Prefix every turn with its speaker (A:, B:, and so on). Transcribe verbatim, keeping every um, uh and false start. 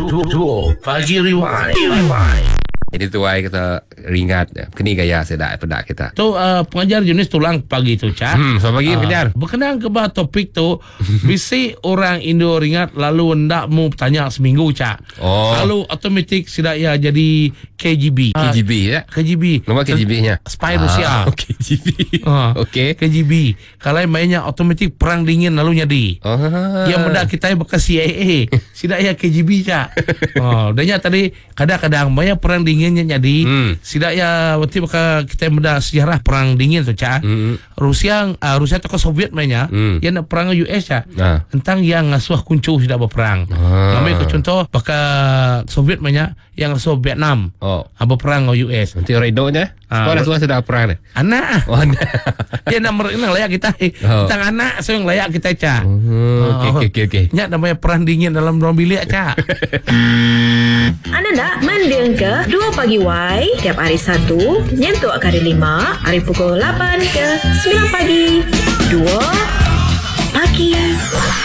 A: Duo Pagi Rewind.
B: Jadi tu ai kita ringat kini gaya sedap pedak kita.
A: Tu uh, pengajar jenis tulang pagi tu Cak.
B: Hmm, selamat pagi
A: Ah,
B: pengajar.
A: Berkenaan ke bah topik tu, bisi orang Indo ringat lalu hendak mu tanya seminggu Cak.
B: Oh.
A: Lalu otomatik sudah ya jadi K G B.
B: K G B ya.
A: K G B.
B: Nama K G B-nya?
A: Spy Rusia.
B: Ah, K G B.
A: Ah,
B: Okey.
A: K G B. Kalau mainnya otomatik perang dingin lalu jadi.
B: Oh.
A: Yang muda kita bekas C I A. Sidak ya K G B Cak. Oh, danya tadi kadang-kadang banyak perang dinginnya jadi.
B: Hmm.
A: Sidak ya berarti bekas kita muda sejarah perang dingin tu Cak.
B: Hmm.
A: Rusia uh, Rusia tu ke Soviet mainnya.
B: Hmm.
A: Yang nak perang U S Cak.
B: Ah.
A: Tentang yang ngasuh kuncu sidak berperang.
B: Ah.
A: Kami ke contoh bekas Soviet mainnya yang ngasuh Vietnam.
B: Oh.
A: Apa perang U S.
B: Nanti orang Indonya.
A: Ah,
B: Kau dah suka sedap perang ni.
A: Anak.
B: Oh, anak.
A: Dia nak merenang layak kita.
B: Oh.
A: Tentang anak so yang layak kita Cak.
B: Oh, okey okey okey okey.
A: Nyak namanya perang dingin dalam ruang bilik Cak.
C: Anda nak mendengar ke Dua Pagi Y tiap hari Sabtu nyentuh hari lima, hari pukul lapan ke sembilan pagi. Dua Pagi